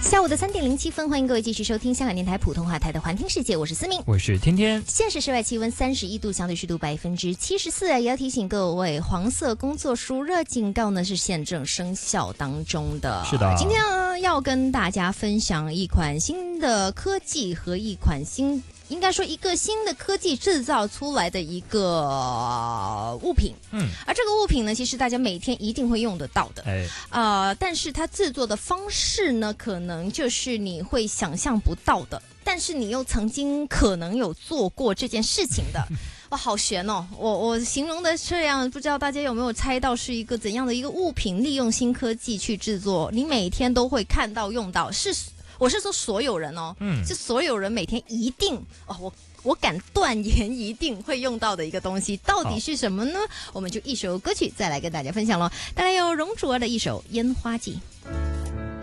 下午的3:07，欢迎各位继续收听香港电台普通话台的环听世界，我是思明， 我是天天。 现时室外气温31度，相对湿度74%。也要提醒各位，黄色工作暑热警告呢是现正生效当中的。 是的， 今天要跟大家分享一款新的科技和一款应该说一个新的科技制造出来的一个物品，而这个物品呢，其实大家每天一定会用得到的，但是它制作的方式呢，可能就是你会想象不到的，但是你又曾经可能有做过这件事情的。哇，好悬哦！我形容的这样，不知道大家有没有猜到是一个怎样的一个物品，利用新科技去制作，你每天都会看到用到，我是说所有人哦，就所有人每天一定我敢断言一定会用到的一个东西，到底是什么呢？我们就一首歌曲再来跟大家分享咯。带来有容祖儿的一首《烟花季》。